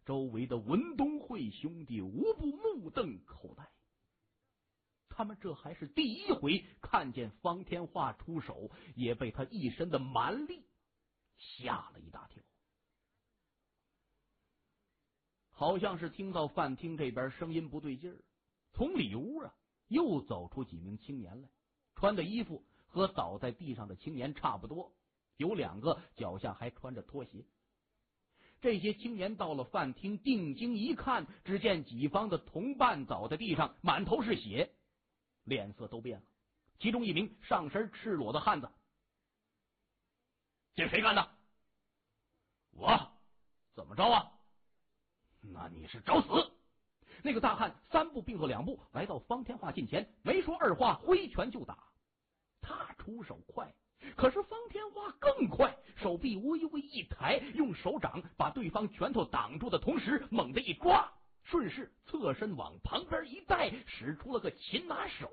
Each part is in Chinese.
周围的文东会兄弟无不目瞪口呆。他们这还是第一回看见方天画出手，也被他一身的蛮力吓了一大跳。好像是听到饭厅这边声音不对劲儿，从里屋又走出几名青年来，穿的衣服和倒在地上的青年差不多，有2个脚下还穿着拖鞋。这些青年到了饭厅，定睛一看，只见己方的同伴倒在地上，满头是血，脸色都变了。其中一名上身赤裸的汉子：“这谁干的？”“我。”“怎么着啊？”“那你是找死！”那个大汉3步并作2步来到方天画近前，没说二话，挥拳就打。他出手快，可是方天画更快，手臂微微一抬，用手掌把对方拳头挡住的同时，猛地一抓，顺势侧身往旁边一带，使出了个擒拿手。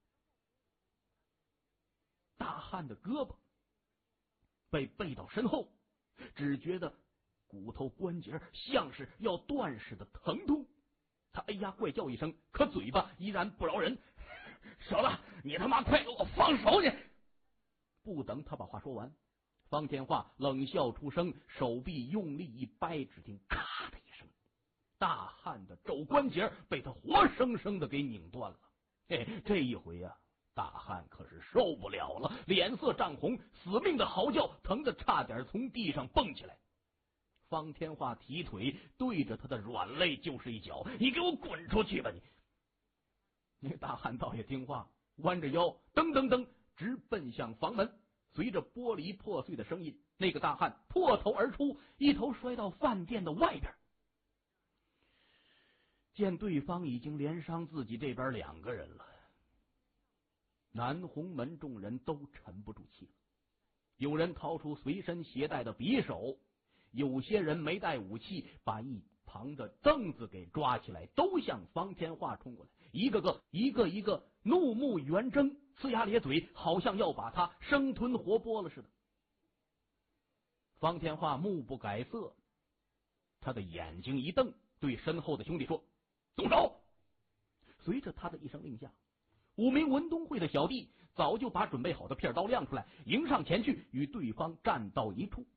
大汉的胳膊被背到身后，只觉得骨头关节像是要断似的疼痛。他哎呀怪叫一声，可嘴巴依然不饶人：“小子，你他妈快给我放手去！”不等他把话说完，方天画冷笑出声，手臂用力一掰，只听咔的一声，大汉的肘关节被他活生生的给拧断了。这一回大汉可是受不了了，脸色涨红，死命的嚎叫，疼得差点从地上蹦起来。方天画提腿对着他的软肋就是一脚：“你给我滚出去吧你！”那大汉倒也听话，弯着腰噔噔噔直奔向房门。随着玻璃破碎的声音，那个大汉破头而出，一头摔到饭店的外边。见对方已经连伤自己这边2个人了，南红门众人都沉不住气了。有人掏出随身携带的匕首，有些人没带武器，把一旁的凳子给抓起来，都向方天画冲过来，一个个怒目圆睁，呲牙咧嘴，好像要把他生吞活剥了似的。方天画目不改色，他的眼睛一瞪，对身后的兄弟说：“动手！”随着他的一声令下，5名文东会的小弟早就把准备好的片刀亮出来，迎上前去，与对方战到一处。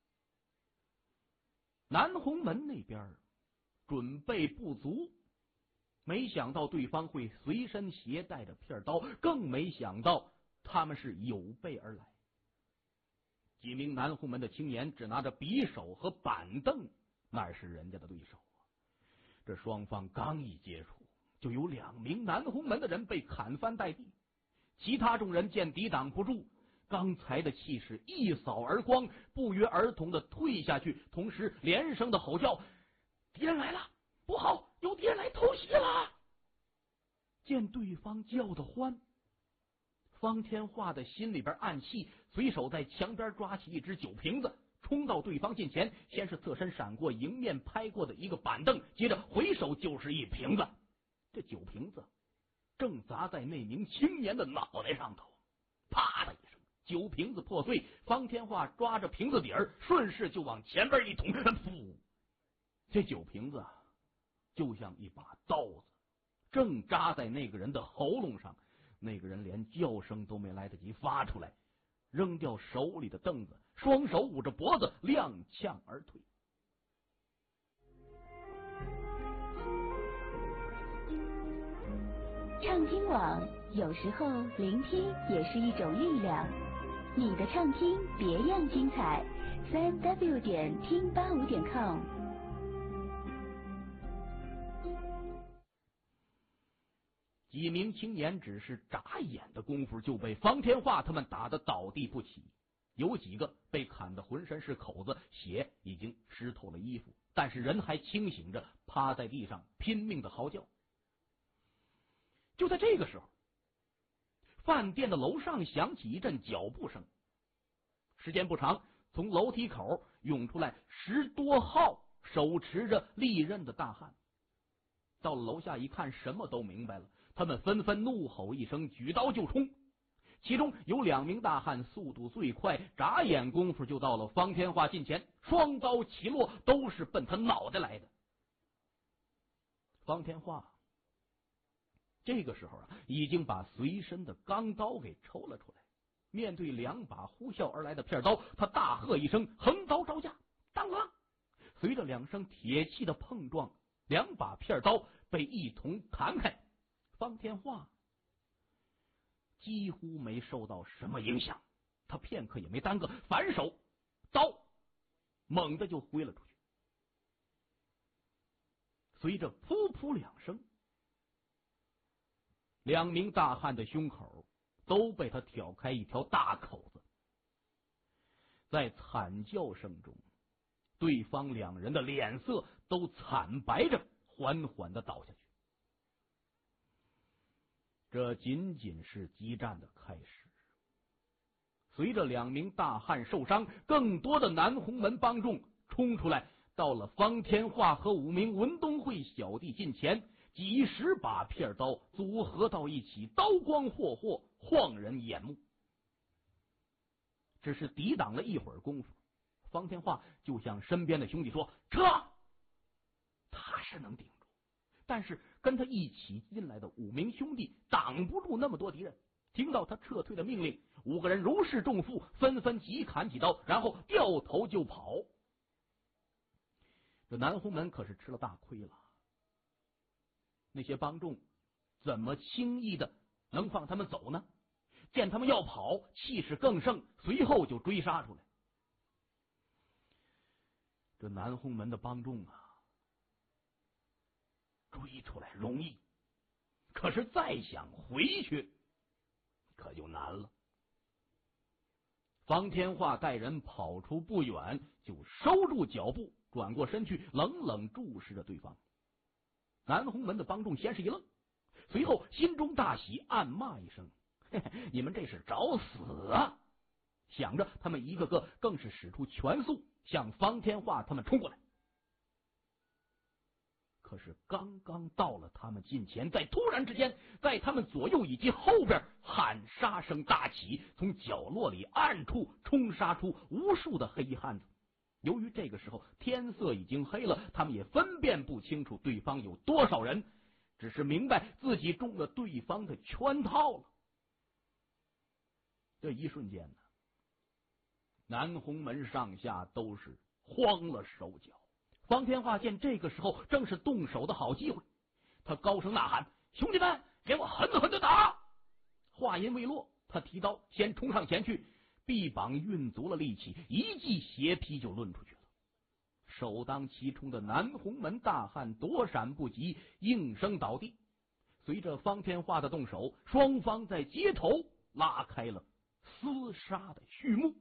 南红门那边准备不足，没想到对方会随身携带着片刀，更没想到他们是有备而来。几名南红门的青年只拿着匕首和板凳，哪是人家的对手啊！这双方刚一接触，就有2名南红门的人被砍翻在地，其他众人见抵挡不住，刚才的气势一扫而光，不约而同的退下去，同时连声的吼叫：“敌人来了！不好，有敌人来偷袭了！”见对方叫得欢，方天画的心里边暗气，随手在墙边抓起一只酒瓶子，冲到对方近前，先是侧身闪过迎面拍过的一个板凳，接着回手就是一瓶子。这酒瓶子正砸在那名青年的脑袋上头，啪的一声，酒瓶子破碎，方天画抓着瓶子底儿，顺势就往前边一捅，噗！这酒瓶子就像一把刀子，正扎在那个人的喉咙上。那个人连叫声都没来得及发出来，扔掉手里的凳子，双手捂着脖子，踉跄而退。 畅听网，有时候聆听也是一种力量。你的畅听别样精彩，3w 点听85.com。 几名青年只是眨眼的功夫，就被方天画他们打得倒地不起，有几个被砍得浑身是口子，血已经湿透了衣服，但是人还清醒着，趴在地上拼命的嚎叫。就在这个时候，饭店的楼上响起一阵脚步声，时间不长，从楼梯口涌出来10多号手持着利刃的大汉。到了楼下一看，什么都明白了，他们纷纷怒吼一声，举刀就冲。其中有2名大汉速度最快，眨眼功夫就到了方天画近前，双刀齐落，都是奔他脑袋来的。 方天画这个时候已经把随身的钢刀给抽了出来，面对2把呼啸而来的片刀，他大喝一声，横刀招架，当啷！随着2声铁器的碰撞，2把片刀被一同弹开。方天画几乎没受到什么影响，他片刻也没耽搁，反手刀猛地就挥了出去。随着噗噗2声，2名大汉的胸口都被他挑开一条大口子。在惨叫声中，对方2人的脸色都惨白着，缓缓地倒下去。这仅仅是激战的开始。随着2名大汉受伤，更多的南洪门帮众冲出来，到了方天画和5名文东会小弟近前，几十把片刀组合到一起，刀光霍霍，晃人眼目。只是抵挡了一会儿功夫，方天画就向身边的兄弟说：“撤！”他是能顶住，但是跟他一起进来的5名兄弟挡不住那么多敌人。听到他撤退的命令，5个人如释重负，纷纷几砍几刀，然后掉头就跑。这南洪门可是吃了大亏了，那些帮众怎么轻易的能放他们走呢？见他们要跑，气势更盛，随后就追杀出来。这南洪门的帮众追出来容易，可是再想回去可就难了。方天画带人跑出不远，就收住脚步，转过身去，冷冷注视着对方。南洪门的帮众先是一愣，随后心中大喜，暗骂一声：“嘿嘿，你们这是找死啊！”想着，他们一个个更是使出全速向方天画他们冲过来。可是刚刚到了他们近前，在突然之间，在他们左右以及后边喊杀声大起，从角落里暗处冲杀出无数的黑衣汉子。由于这个时候天色已经黑了，他们也分辨不清楚对方有多少人，只是明白自己中了对方的圈套了。这一瞬间南洪门上下都是慌了手脚。方天画见这个时候正是动手的好机会，他高声呐喊：“兄弟们，给我狠狠的打！”话音未落，他提刀先冲上前去，臂膀运足了力气，一记斜劈就抡出去了。首当其冲的南洪门大汉躲闪不及，应声倒地。随着方天画的动手，双方在街头拉开了厮杀的序幕。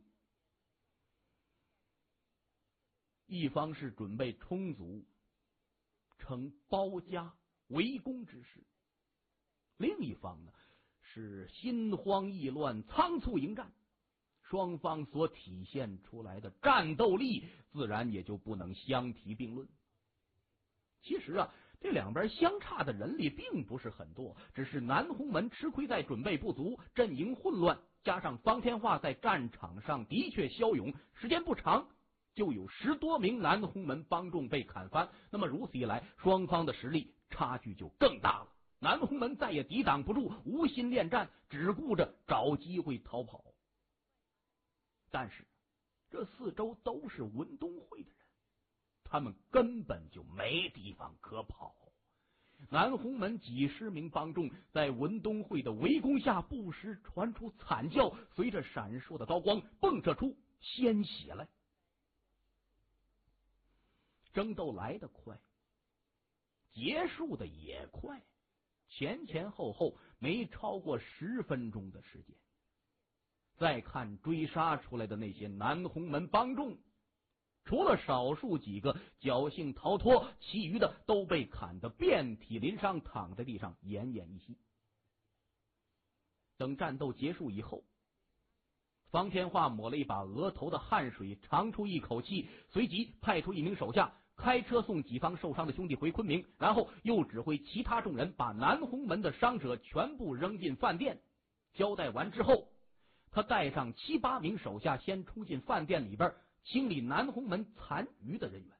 一方是准备充足呈包夹围攻之势，另一方是心慌意乱，仓促迎战。双方所体现出来的战斗力自然也就不能相提并论。其实这2边相差的人力并不是很多，只是南洪门吃亏在准备不足，阵营混乱，加上方天画在战场上的确骁勇，时间不长就有10多名南洪门帮众被砍翻。那么如此一来，双方的实力差距就更大了。南洪门再也抵挡不住，无心恋战，只顾着找机会逃跑。但是这4周都是文东会的人，他们根本就没地方可跑。南洪门几十名帮众在文东会的围攻下，不时传出惨叫，随着闪烁的刀光迸射出鲜血来。争斗来得快，结束的也快，前后后没超过10分钟的时间。再看追杀出来的那些南洪门帮众，除了少数几个侥幸逃脱，其余的都被砍得遍体鳞伤，躺在地上奄奄一息。等战斗结束以后，方天画抹了一把额头的汗水，长出一口气，随即派出1名手下开车送己方受伤的兄弟回昆明，然后又指挥其他众人把南洪门的伤者全部扔进饭店。交代完之后，他带上7、8名手下先冲进饭店里边清理南洪门残余的人员。